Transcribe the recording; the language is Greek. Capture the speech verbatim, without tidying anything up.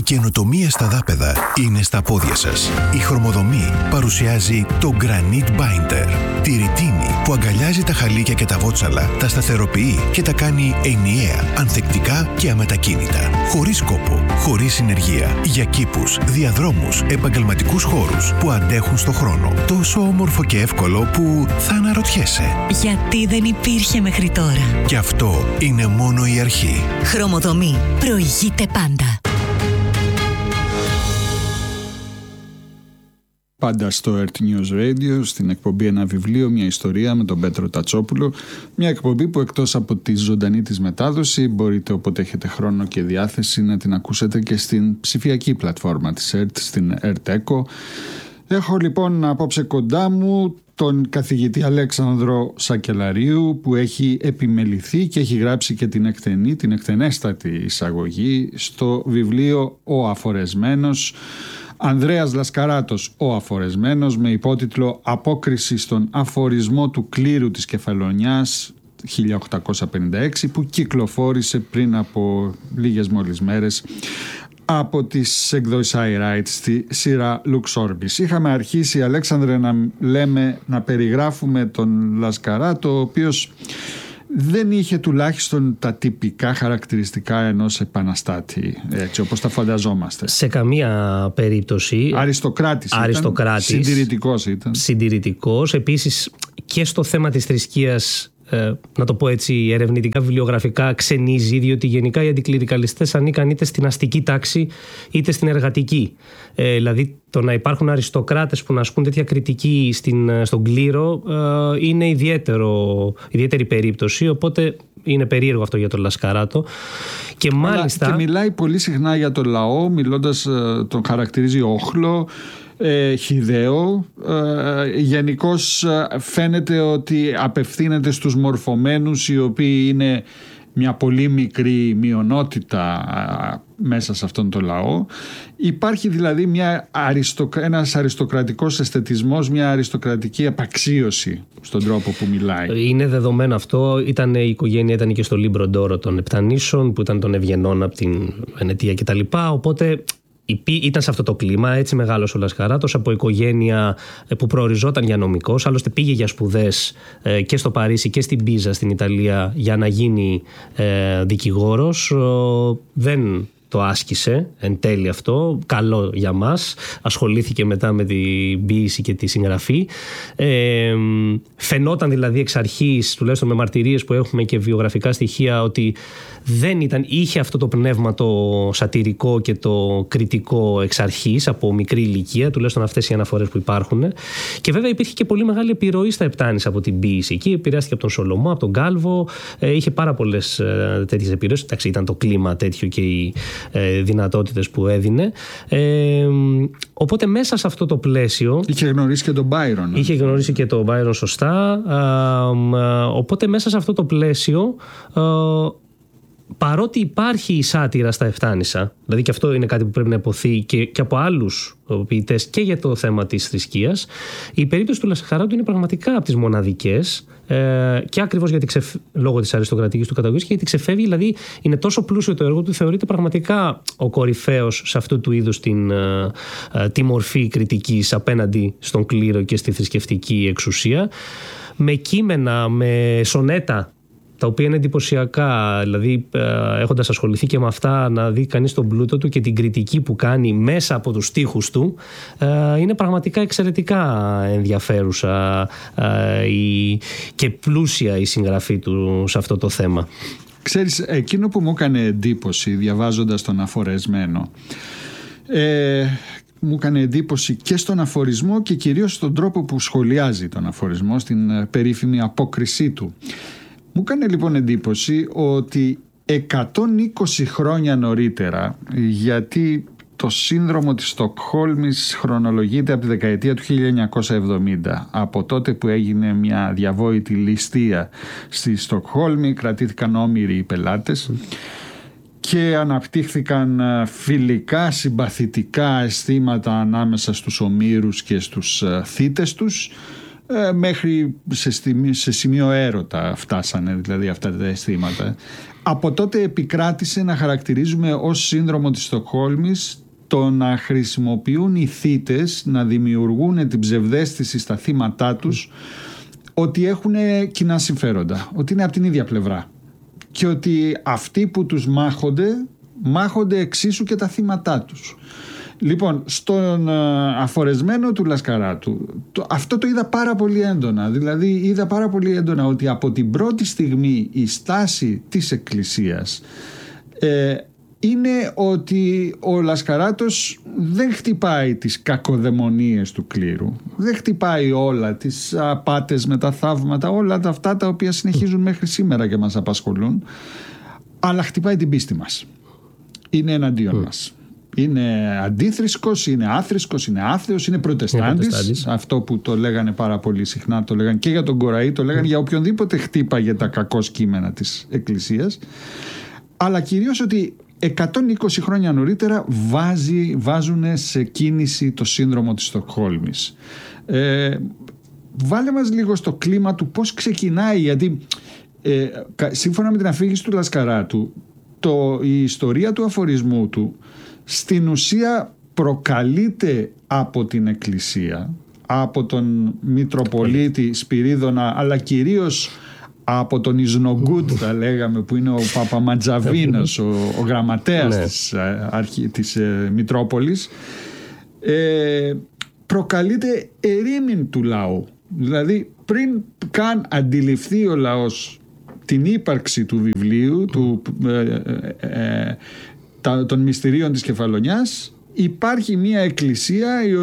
καινοτομία στα δάπεδα είναι στα πόδια σας. Η Χρωμοδομή παρουσιάζει το Granite Binder. Τη ρητίνη που αγκαλιάζει τα χαλίκια και τα βότσαλα, τα σταθεροποιεί και τα κάνει ενιαία, ανθεκτικά και αμετακίνητα. Χωρίς κόπο, χωρίς συνεργεία. Για κήπους, διαδρόμους, επαγγελματικούς χώρους που αντέχουν στο χρόνο. Τόσο όμορφο και εύκολο που θα αναρωτιέσαι. Γιατί δεν υπήρχε μέχρι τώρα. Και αυτό είναι μόνο η αρχή. Χρωμοδομή. Προηγείται πάντα. Πάντα στο Earth News Radio, στην εκπομπή Ένα Βιβλίο, μια ιστορία με τον Πέτρο Τατσόπουλο. Μια εκπομπή που εκτός από τη ζωντανή της μετάδοση μπορείτε όποτε έχετε χρόνο και διάθεση να την ακούσετε και στην ψηφιακή πλατφόρμα της Earth, στην Earth Echo. Έχω λοιπόν απόψε κοντά μου τον καθηγητή Αλέξανδρο Σακελαρίου, που έχει επιμεληθεί και έχει γράψει και την εκτενή, την εκτενέστατη εισαγωγή στο βιβλίο «Ο Αφορεσμένος». Ανδρέας Λασκαράτος, ο Αφορεσμένος, με υπότιτλο «Απόκριση στον αφορισμό του κλήρου της Κεφαλονιάς» χίλια οκτακόσια πενήντα έξι, που κυκλοφόρησε πριν από λίγες μόλις μέρες από τις εκδόσεις iWrite στη σειρά Lux Orbis. Είχαμε αρχίσει, Αλέξανδρε, να λέμε, να περιγράφουμε τον Λασκαράτο, ο οποίος δεν είχε τουλάχιστον τα τυπικά χαρακτηριστικά ενός επαναστάτη, έτσι όπως τα φανταζόμαστε. Σε καμία περίπτωση. Αριστοκράτης ήταν, Αριστοκράτης, συντηρητικός ήταν. Συντηρητικός. Επίσης και στο θέμα της θρησκείας, ε, να το πω έτσι ερευνητικά, βιβλιογραφικά, ξενίζει, διότι γενικά οι αντικληρικαλιστές ανήκαν είτε στην αστική τάξη είτε στην εργατική. Ε, δηλαδή το να υπάρχουν αριστοκράτες που να ασκούν τέτοια κριτική στην, στον κλήρο ε, είναι ιδιαίτερο, ιδιαίτερη περίπτωση, οπότε είναι περίεργο αυτό για τον Λασκαράτο. Και μάλιστα. Και μιλάει πολύ συχνά για τον λαό, μιλώντας, τον χαρακτηρίζει όχλο, ε, χυδαίο. Ε, γενικώς φαίνεται ότι απευθύνεται στους μορφωμένους, οι οποίοι είναι μια πολύ μικρή μειονότητα μέσα σε αυτόν τον λαό. Υπάρχει δηλαδή μια αριστοκ... ένας αριστοκρατικός αισθετισμός, μια αριστοκρατική απαξίωση στον τρόπο που μιλάει. Είναι δεδομένο αυτό. Ήταν, η οικογένεια ήταν και στο Λίμπρο Ντόρο των Επτανήσων, που ήταν των Ευγενών από την Βενετία κτλ. Οπότε ήταν σε αυτό το κλίμα, έτσι μεγάλος ο Λασκαράτος, από οικογένεια που προοριζόταν για νομικός. Άλλωστε πήγε για σπουδές και στο Παρίσι και στην Πίζα στην Ιταλία για να γίνει δικηγόρος. Δεν το άσκησε εν τέλει αυτό, καλό για μας. Ασχολήθηκε μετά με την ποίηση και τη συγγραφή. Ε, φαινόταν δηλαδή εξ αρχής, τουλάχιστον με μαρτυρίες που έχουμε και βιογραφικά στοιχεία, ότι δεν ήταν, είχε αυτό το πνεύμα το σατυρικό και το κριτικό εξ αρχής, από μικρή ηλικία, τουλάχιστον αυτές οι αναφορές που υπάρχουν. Και βέβαια υπήρχε και πολύ μεγάλη επιρροή στα Επτάνησα από την ποίηση. Εκεί επηρεάστηκε από τον Σολομό, από τον Κάλβο, ε, είχε πάρα πολλές ε, τέτοιες επιρροές. Εντάξει, ήταν το κλίμα τέτοιο και οι ε, δυνατότητες που έδινε. Ε, οπότε μέσα σε αυτό το πλαίσιο. Είχε γνωρίσει και τον Μπάιρον. Είχε γνωρίσει και τον Μπάιρον, σωστά. Ε, ε, οπότε μέσα σε αυτό το πλαίσιο. Ε, Παρότι υπάρχει η σάτυρα στα Ευθάνησα, δηλαδή και αυτό είναι κάτι που πρέπει να υποθεί και, και από άλλους ποιητές και για το θέμα της θρησκείας, η περίπτωση του Λασκαράτου είναι πραγματικά από τις μοναδικές, ε, και ακριβώς γιατί ξεφ... λόγω της αριστοκρατικής του καταγωγής, και γιατί ξεφεύγει, δηλαδή είναι τόσο πλούσιο το έργο του, θεωρείται πραγματικά ο κορυφαίος σε αυτού του είδους την, ε, ε, τη μορφή κριτικής απέναντι στον κλήρο και στη θρησκευτική εξουσία, με κείμενα, με σονέτα, τα οποία είναι εντυπωσιακά, δηλαδή έχοντας ασχοληθεί και με αυτά, να δει κανείς τον πλούτο του και την κριτική που κάνει μέσα από τους στίχους του, είναι πραγματικά εξαιρετικά ενδιαφέρουσα και πλούσια η συγγραφή του σε αυτό το θέμα. Ξέρεις, εκείνο που μου έκανε εντύπωση διαβάζοντας τον Αφορεσμένο, ε, μου έκανε εντύπωση και στον αφορισμό και κυρίως στον τρόπο που σχολιάζει τον αφορισμό, στην περίφημη απόκρισή του. Μου έκανε λοιπόν εντύπωση ότι εκατόν είκοσι χρόνια νωρίτερα, γιατί το σύνδρομο της Στοκχόλμης χρονολογείται από τη δεκαετία του χίλια εννιακόσια εβδομήντα, από τότε που έγινε μια διαβόητη ληστεία στη Στοκχόλμη, κρατήθηκαν όμηροι οι πελάτες και αναπτύχθηκαν φιλικά, συμπαθητικά αισθήματα ανάμεσα στους ομήρους και στους θύτες τους. ε, μέχρι σε, στιγμί, σε σημείο έρωτα φτάσανε δηλαδή αυτά τα αισθήματα. Από τότε επικράτησε να χαρακτηρίζουμε ως σύνδρομο της Στοκχόλμης το να χρησιμοποιούν οι θύτες να δημιουργούν την ψευδαίσθηση στα θύματά τους ότι έχουν κοινά συμφέροντα, ότι είναι από την ίδια πλευρά και ότι αυτοί που τους μάχονται μάχονται εξίσου και τα θύματά τους. Λοιπόν, στον αφορεσμένο του Λασκαράτου το, αυτό το είδα πάρα πολύ έντονα. Δηλαδή είδα πάρα πολύ έντονα ότι από την πρώτη στιγμή η στάση της Εκκλησίας ε, είναι ότι ο Λασκαράτος δεν χτυπάει τις κακοδαιμονίες του κλήρου, δεν χτυπάει όλα τις απάτες με τα θαύματα, όλα τα αυτά τα οποία συνεχίζουν μέχρι σήμερα και μας απασχολούν, αλλά χτυπάει την πίστη μας. Είναι εναντίον mm. μας. Είναι αντίθρησκος, είναι άθρησκος, είναι άθεος, είναι προτεστάντης. Αυτό που το λέγανε πάρα πολύ συχνά, το λέγανε και για τον Κοραή, το λέγανε mm. για οποιονδήποτε χτύπαγε τα κακώς κείμενα της Εκκλησίας. Αλλά κυρίως ότι εκατόν είκοσι χρόνια νωρίτερα βάζει, βάζουν σε κίνηση το σύνδρομο της Στοκχόλμης. Ε, βάλε μας λίγο στο κλίμα του πώς ξεκινάει, γιατί ε, σύμφωνα με την αφήγηση του Λασκαράτου, το, η ιστορία του αφορισμού του στην ουσία προκαλείται από την Εκκλησία, από τον Μητροπολίτη Σπυρίδωνα, αλλά κυρίως από τον Ισνογκούτ θα λέγαμε, που είναι ο Παπαματζαβίνος, ο, ο γραμματέας της, αρχή, της ε, Μητρόπολης. ε, προκαλείται ερήμην του λαού. Δηλαδή πριν καν αντιληφθεί ο λαός την ύπαρξη του βιβλίου του, ε, ε, ε, τα, των μυστηρίων της Κεφαλονιάς, υπάρχει μια εκκλησία η